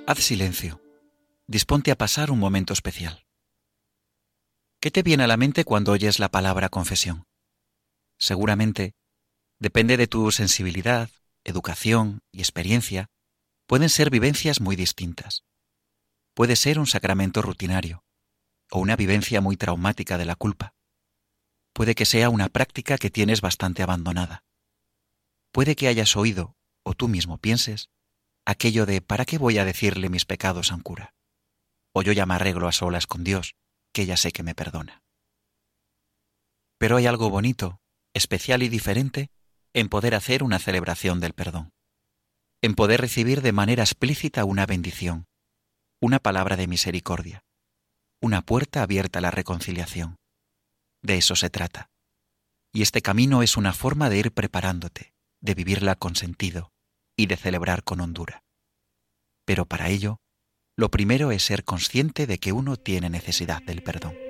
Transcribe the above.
Haz silencio. Disponte a pasar un momento especial. ¿Qué te viene a la mente cuando oyes la palabra confesión? Seguramente, depende de tu sensibilidad, educación y experiencia, pueden ser vivencias muy distintas. Puede ser un sacramento rutinario o una vivencia muy traumática de la culpa. Puede que sea una práctica que tienes bastante abandonada. Puede que hayas oído, o tú mismo pienses, aquello de ¿para qué voy a decirle mis pecados a un cura? O yo ya me arreglo a solas con Dios, que ya sé que me perdona. Pero hay algo bonito, especial y diferente en poder hacer una celebración del perdón. En poder recibir de manera explícita una bendición, una palabra de misericordia, una puerta abierta a la reconciliación. De eso se trata. Y este camino es una forma de ir preparándote, de vivirla con sentido y de celebrar con hondura. Pero para ello, lo primero es ser consciente de que uno tiene necesidad del perdón.